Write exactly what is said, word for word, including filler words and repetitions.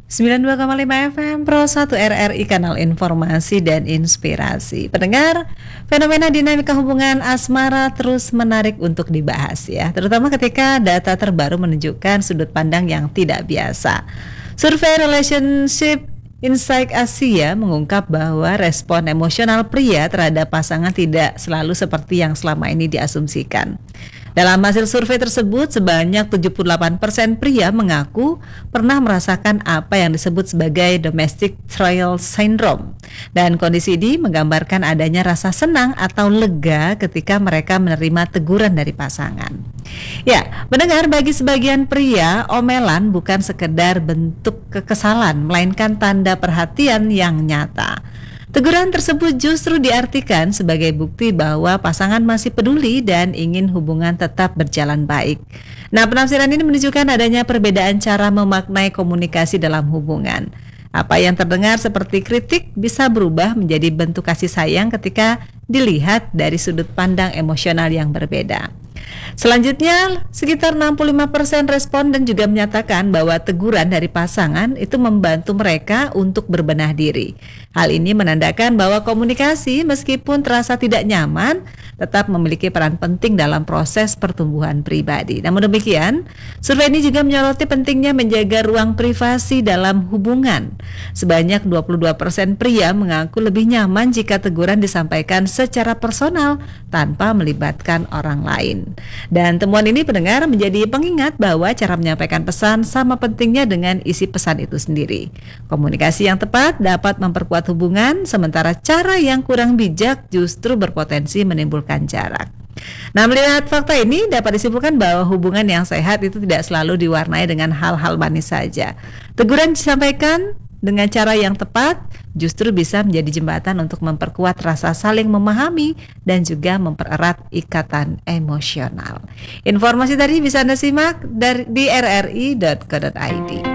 sembilan puluh dua koma lima F M Pro satu R R I, kanal informasi dan inspirasi. Pendengar, fenomena dinamika hubungan asmara terus menarik untuk dibahas ya, terutama ketika data terbaru menunjukkan sudut pandang yang tidak biasa. Survei Relationship Insight Asia mengungkap bahwa respon emosional pria terhadap pasangan tidak selalu seperti yang selama ini diasumsikan. Dalam hasil survei tersebut, sebanyak tujuh puluh delapan persen pria mengaku pernah merasakan apa yang disebut sebagai domestic trial syndrome. Dan kondisi ini menggambarkan adanya rasa senang atau lega ketika mereka menerima teguran dari pasangan. Ya, mendengar, bagi sebagian pria, omelan bukan sekedar bentuk kekesalan, melainkan tanda perhatian yang nyata. Teguran tersebut justru diartikan sebagai bukti bahwa pasangan masih peduli dan ingin hubungan tetap berjalan baik. Nah, penafsiran ini menunjukkan adanya perbedaan cara memaknai komunikasi dalam hubungan. Apa yang terdengar seperti kritik bisa berubah menjadi bentuk kasih sayang ketika dilihat dari sudut pandang emosional yang berbeda. Selanjutnya, sekitar enam puluh lima persen responden juga menyatakan bahwa teguran dari pasangan itu membantu mereka untuk berbenah diri. Hal ini menandakan bahwa komunikasi, meskipun terasa tidak nyaman, tetap memiliki peran penting dalam proses pertumbuhan pribadi. Namun demikian, survei ini juga menyoroti pentingnya menjaga ruang privasi dalam hubungan. Sebanyak dua puluh dua persen pria mengaku lebih nyaman jika teguran disampaikan secara personal tanpa melibatkan orang lain. Dan temuan ini, pendengar, menjadi pengingat bahwa cara menyampaikan pesan sama pentingnya dengan isi pesan itu sendiri. Komunikasi yang tepat dapat memperkuat hubungan, sementara cara yang kurang bijak justru berpotensi menimbulkan jarak. Nah, melihat fakta ini dapat disimpulkan bahwa hubungan yang sehat itu tidak selalu diwarnai dengan hal-hal manis saja. Teguran disampaikan dengan cara yang tepat justru bisa menjadi jembatan untuk memperkuat rasa saling memahami dan juga mempererat ikatan emosional. Informasi tadi bisa Anda simak dari di r r i dot co dot i d.